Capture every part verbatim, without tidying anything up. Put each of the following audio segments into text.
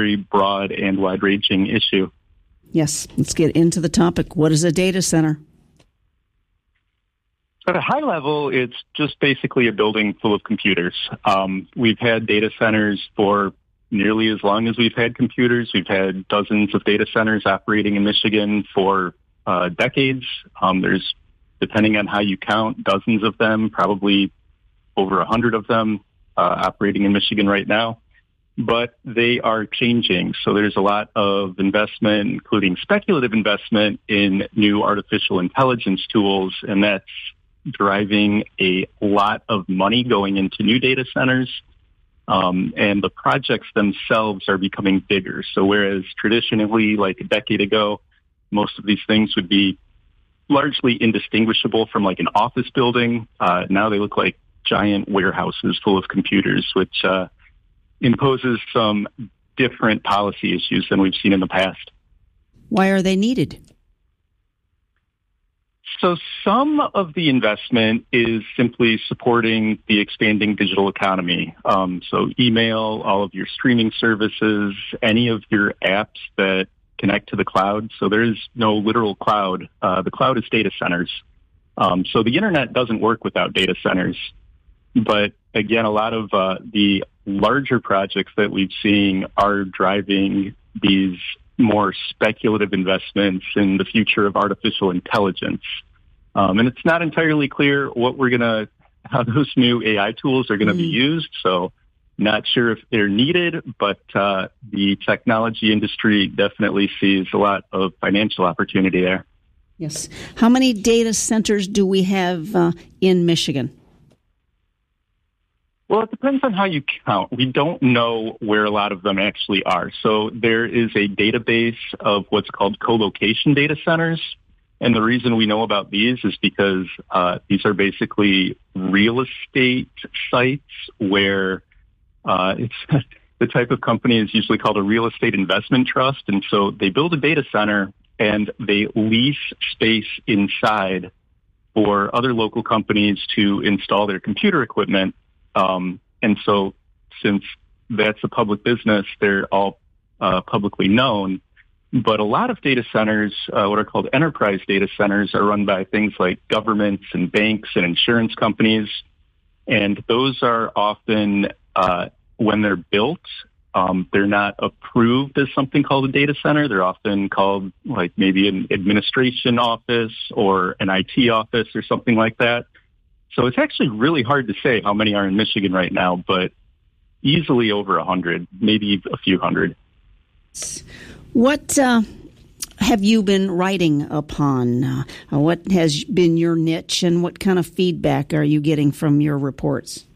very broad and wide-ranging issue. Yes, let's get into the topic. What is a data center? At a high level, it's just basically a building full of computers. Um, we've had data centers for nearly as long as we've had computers. We've had dozens of data centers operating in Michigan for uh, decades. Um, there's, depending on how you count, dozens of them, probably over a hundred of them uh, operating in Michigan right now. But they are changing. So there's a lot of investment, including speculative investment in new artificial intelligence tools, and that's driving a lot of money going into new data centers. Um, and the projects themselves are becoming bigger. So whereas traditionally, like a decade ago, most of these things would be largely indistinguishable from like an office building, uh, now they look like giant warehouses full of computers, which uh, imposes some different policy issues than we've seen in the past. Why are they needed? So some of the investment is simply supporting the expanding digital economy. Um, so email, all of your streaming services, any of your apps that connect to the cloud. So there is no literal cloud. Uh, the cloud is data centers. Um, so the internet doesn't work without data centers. But again, a lot of uh, the larger projects that we've seen are driving these more speculative investments in the future of artificial intelligence. Um, and it's not entirely clear what we're going to, how those new A I tools are going to mm. be used. So not sure if they're needed, but uh, the technology industry definitely sees a lot of financial opportunity there. Yes. How many data centers do we have uh, in Michigan? Well, it depends on how you count. We don't know where a lot of them actually are. So there is a database of what's called co-location data centers. And the reason we know about these is because uh, these are basically real estate sites where uh, it's the type of company is usually called a real estate investment trust. And so they build a data center and they lease space inside for other local companies to install their computer equipment. Um, and so since that's a public business, they're all uh, publicly known. But a lot of data centers, uh, what are called enterprise data centers, are run by things like governments and banks and insurance companies. And those are often, uh, when they're built, um, they're not approved as something called a data center. They're often called like maybe an administration office or an I T office or something like that. So it's actually really hard to say how many are in Michigan right now, but easily over a hundred, maybe a few hundred. What uh, have you been writing upon? Uh, what has been your niche, and what kind of feedback are you getting from your reports?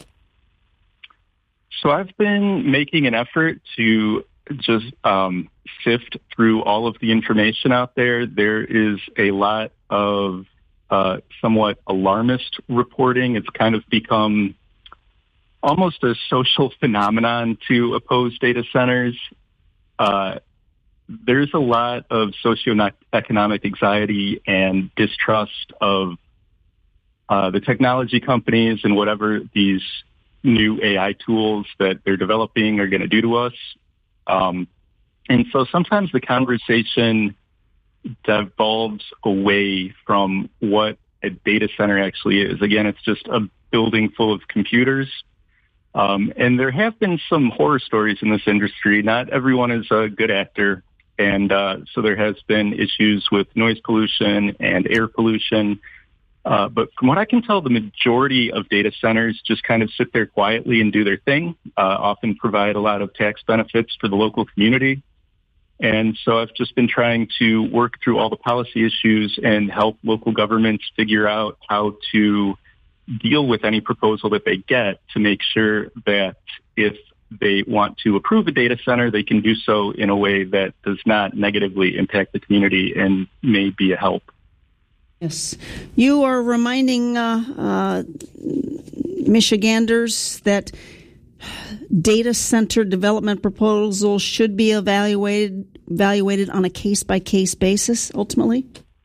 So I've been making an effort to just um, sift through all of the information out there. There is a lot of uh, somewhat alarmist reporting. It's kind of become almost a social phenomenon to oppose data centers. Uh, there's a lot of socioeconomic anxiety and distrust of uh, the technology companies and whatever these new A I tools that they're developing are going to do to us. Um, and so sometimes the conversation devolves away from what a data center actually is. Again, it's just a building full of computers. Um, and there have been some horror stories in this industry. Not everyone is a good actor. And uh, so there has been issues with noise pollution and air pollution. Uh, but from what I can tell, the majority of data centers just kind of sit there quietly and do their thing, uh, often provide a lot of tax benefits for the local community. And so I've just been trying to work through all the policy issues and help local governments figure out how to deal with any proposal that they get to make sure that if they want to approve a data center, they can do so in a way that does not negatively impact the community and may be a help. Yes. You are reminding uh, uh, Michiganders that data center development proposals should be evaluated evaluated on a case-by-case basis, ultimately?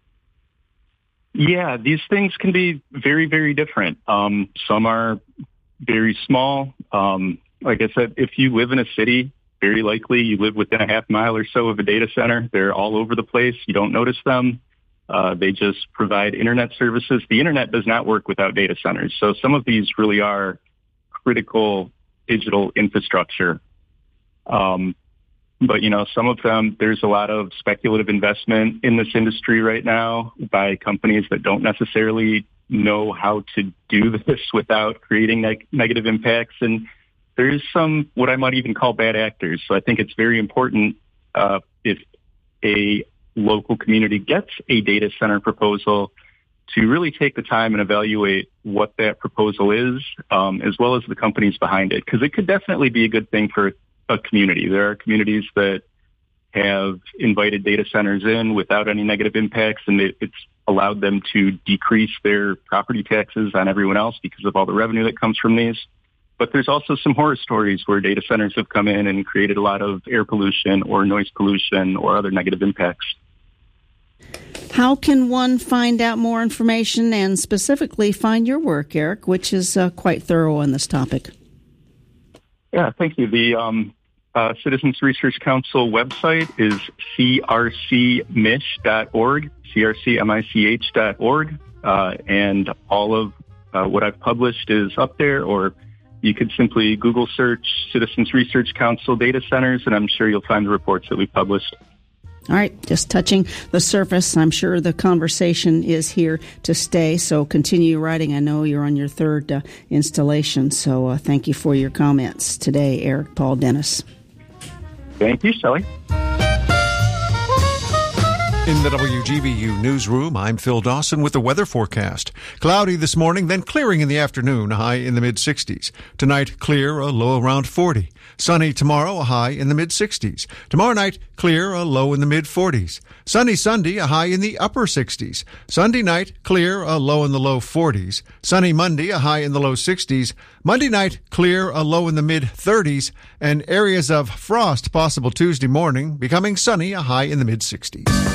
Yeah, these things can be very, very different. Um, some are very small. Um, like I said, if you live in a city very likely you live within a half mile or so of a data center. They're all over the place. You don't notice them. Uh, they just provide internet services. The internet does not work without data centers. So some of these really are critical digital infrastructure. Um, but, you know, some of them, there's a lot of speculative investment in this industry right now by companies that don't necessarily know how to do this without creating neg- negative impacts. And there is some, what I might even call bad actors. So I think it's very important uh, if a local community gets a data center proposal to really take the time and evaluate what that proposal is, um, as well as the companies behind it, because it could definitely be a good thing for a community. There are communities that have invited data centers in without any negative impacts, and it, it's allowed them to decrease their property taxes on everyone else because of all the revenue that comes from these. But there's also some horror stories where data centers have come in and created a lot of air pollution or noise pollution or other negative impacts. How can one find out more information and specifically find your work, Eric, which is uh, quite thorough on this topic? Yeah, thank you. The um, uh, Citizens Research Council website is c r c mich dot org, c r c mich dot org, uh, and all of uh, what I've published is up there, or you could simply Google search Citizens Research Council data centers, and I'm sure you'll find the reports that we've published. All right, just touching the surface. I'm sure the conversation is here to stay, so continue writing. I know you're on your third uh, installation, so uh, thank you for your comments today, Eric Paul Dennis. Thank you, Shelley. In the W G B U newsroom, I'm Phil Dawson with the weather forecast. Cloudy this morning, then clearing in the afternoon, a high in the mid-sixties. Tonight, clear, a low around forty. Sunny tomorrow, a high in the mid-sixties. Tomorrow night, clear, a low in the mid-forties. Sunny Sunday, a high in the upper sixties. Sunday night, clear, a low in the low forties. Sunny Monday, a high in the low sixties. Monday night, clear, a low in the mid-thirties. And areas of frost possible Tuesday morning, becoming sunny, a high in the mid-sixties.